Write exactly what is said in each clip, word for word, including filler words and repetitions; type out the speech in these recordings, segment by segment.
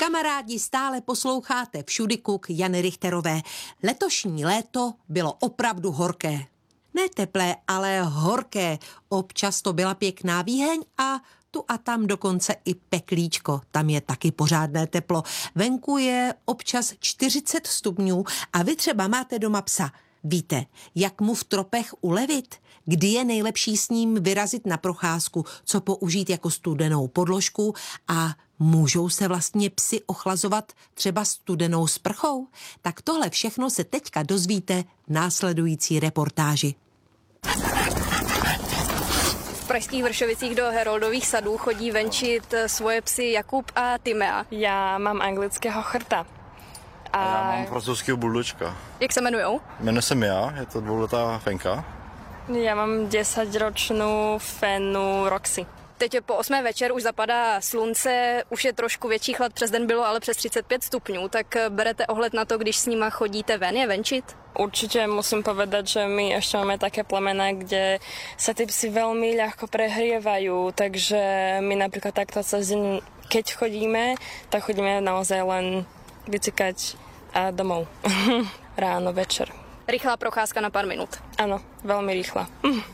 Kamarádi, stále posloucháte Všudy kuk Jany Richterové. Letošní léto bylo opravdu horké. Ne teplé, ale horké. Občas to byla pěkná výheň a tu a tam dokonce i peklíčko. Tam je taky pořádné teplo. Venku je občas čtyřicet stupňů a vy třeba máte doma psa. Víte, jak mu v tropech ulevit? Kdy je nejlepší s ním vyrazit na procházku, co použít jako studenou podložku a můžou se vlastně psi ochlazovat třeba studenou sprchou? Tak tohle všechno se teďka dozvíte v následující reportáži. V pražských Vršovicích do Heroldových sadů chodí venčit svoje psy Jakub a Timea. Já mám anglického chrta. A já mám francouzského buldočka. Jak se jmenujou? Jmenuje se Mia, je to dvouletá fenka. Já mám desaťročnú fenu Roxy. Teď je po osmé večer, už zapadá slunce, už je trošku větší chlad, přes den bylo ale přes třicet pět stupňů, tak berete ohled na to, když s nima chodíte ven, je venčit? Určite musím povedať, že my ešte máme také plemená, kde sa tí psi veľmi ľahko prehrievajú, takže my napríklad takto cez deň, keď chodíme, tak chodíme naozaj len vycikať a domov. Ráno, večer. Rychlá procházka na pár minut. Ano, velmi rychlá.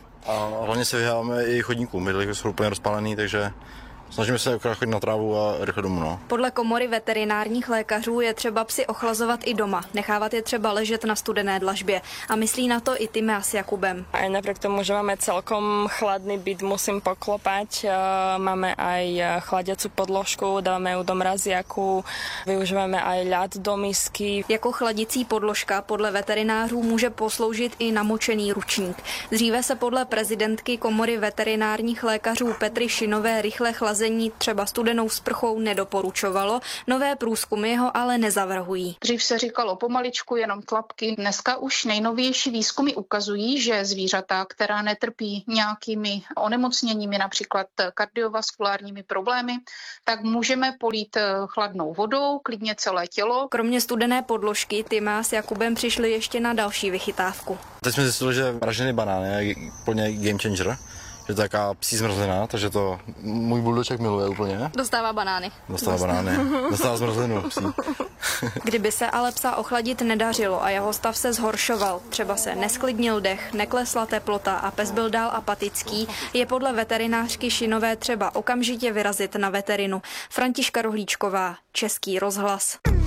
A hlavně se vyháváme i chodníkům, bydlíky jsou úplně rozpálený, takže snažíme se akorát chodit na trávu a rychle domů. No. Podle komory veterinárních lékařů je třeba psy ochlazovat i doma. Nechávat je třeba ležet na studené dlažbě. A myslí na to i Timea s Jakubem. Aj napriek tomu, že máme celkom chladný byt, musím poklopať. Máme aj chladiacu podložku, dáme ju do mraziaku, využíváme aj ľad do misky. Jako chladicí podložka podle veterinářů může posloužit i namočený ručník. Dříve se podle prezidentky komory veterinárních lékařů Petry Šinové rychle chlazení třeba studenou sprchou nedoporučovalo, nové průzkumy ho ale nezavrhují. Dřív se říkalo pomaličku, jenom tlapky. Dneska už nejnovější výzkumy ukazují, že zvířata, která netrpí nějakými onemocněními, například kardiovaskulárními problémy, tak můžeme polít chladnou vodou, klidně celé tělo. Kromě studené podložky Timea s Jakubem přišli ještě na další vychytávku. Teď jsme zjistili, že pražený banán je plně game changer. Je to taká psí zmrzlina, takže to můj buldoček miluje úplně. Dostává banány. Dostává banány. Dostává zmrzlinu psí. Kdyby se ale psa ochladit nedařilo a jeho stav se zhoršoval, třeba se nesklidnil dech, neklesla teplota a pes byl dál apatický, je podle veterinářky Šinové třeba okamžitě vyrazit na veterinu. Františka Rohlíčková, Český rozhlas.